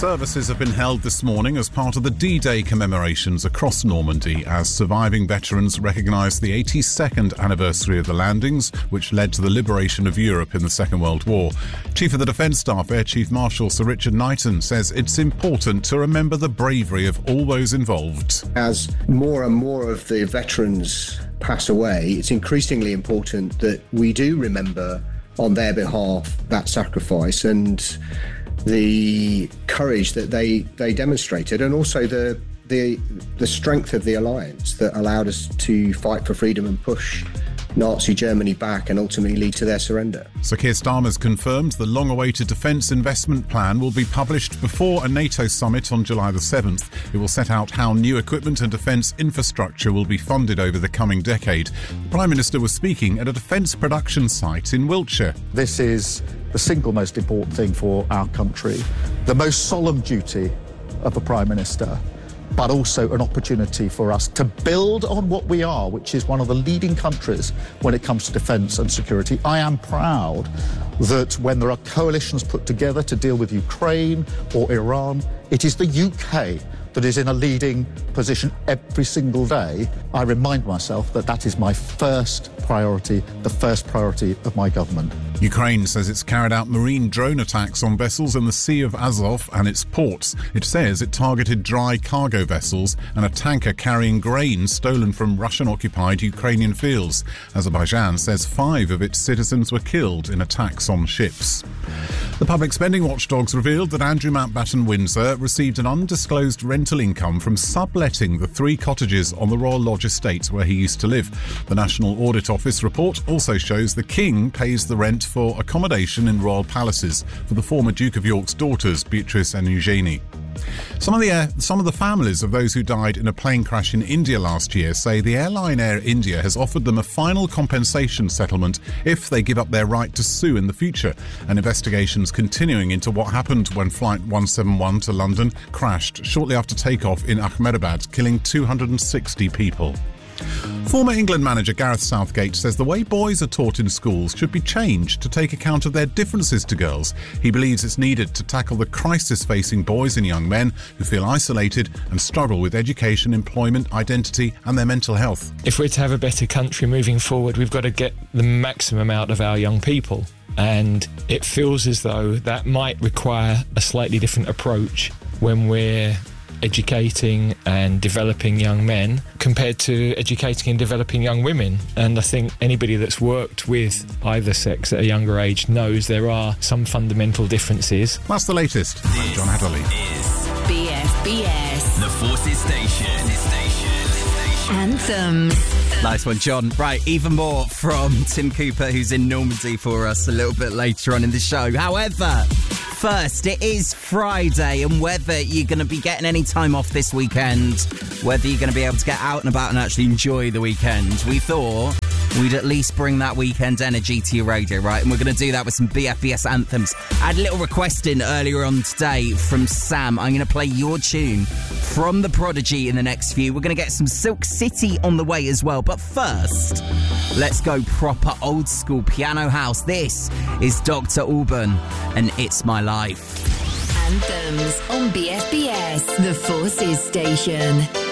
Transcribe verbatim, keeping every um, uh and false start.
Services have been held this morning as part of the D-Day commemorations across Normandy as surviving veterans recognise the eighty-second anniversary of the landings, which led to the liberation of Europe in the Second World War. Chief of the Defence Staff, Air Chief Marshal Sir Richard Knighton, says it's important to remember the bravery of all those involved. As more and more of the veterans pass away, it's increasingly important that we do remember on their behalf that sacrifice and the courage that they, they demonstrated, and also the, the the strength of the alliance that allowed us to fight for freedom and push Nazi Germany back and ultimately lead to their surrender. Sir Keir Starmer's confirmed the long-awaited defence investment plan will be published before a NATO summit on July the seventh. It will set out how new equipment and defence infrastructure will be funded over the coming decade. The Prime Minister was speaking at a defence production site in Wiltshire. This is the single most important thing for our country, the most solemn duty of a Prime Minister, but also an opportunity for us to build on what we are, which is one of the leading countries when it comes to defence and security. I am proud that when there are coalitions put together to deal with Ukraine or Iran, it is the U K that is in a leading position every single day. I remind myself that that is my first priority, the first priority of my government. Ukraine says it's carried out marine drone attacks on vessels in the Sea of Azov and its ports. It says it targeted dry cargo vessels and a tanker carrying grain stolen from Russian-occupied Ukrainian fields. Azerbaijan says five of its citizens were killed in attacks on ships. The public spending watchdogs revealed that Andrew Mountbatten Windsor received an undisclosed rental income from subletting the three cottages on the Royal Lodge estate where he used to live. The National Audit Office report also shows the King pays the rent for accommodation in royal palaces for the former Duke of York's daughters, Beatrice and Eugenie. Some of the uh, some of the families of those who died in a plane crash in India last year say the airline Air India has offered them a final compensation settlement if they give up their right to sue in the future. An investigation's continuing into what happened when Flight one seventy-one to London crashed shortly after takeoff in Ahmedabad, killing two hundred sixty people. Former England manager Gareth Southgate says the way boys are taught in schools should be changed to take account of their differences to girls. He believes it's needed to tackle the crisis facing boys and young men who feel isolated and struggle with education, employment, identity and their mental health. If we're to have a better country moving forward, we've got to get the maximum out of our young people. And it feels as though that might require a slightly different approach when we're educating and developing young men compared to educating and developing young women. And I think anybody that's worked with either sex at a younger age knows there are some fundamental differences. That's the latest. This I'm John Adderley. Is B F B S. The Forces Station. Station. Anthems. Nice one, John. Right, even more from Tim Cooper, who's in Normandy for us a little bit later on in the show. However, first, it is Friday, and whether you're going to be getting any time off this weekend, whether you're going to be able to get out and about and actually enjoy the weekend, we thought we'd at least bring that weekend energy to your radio, right? And we're going to do that with some B F B S anthems. I had a little request in earlier on today from Sam. I'm going to play your tune from The Prodigy in the next few. We're going to get some Silk City on the way as well. But first, let's go proper old school piano house. This is Doctor Alban and It's My Life. Anthems on B F B S, the Forces Station.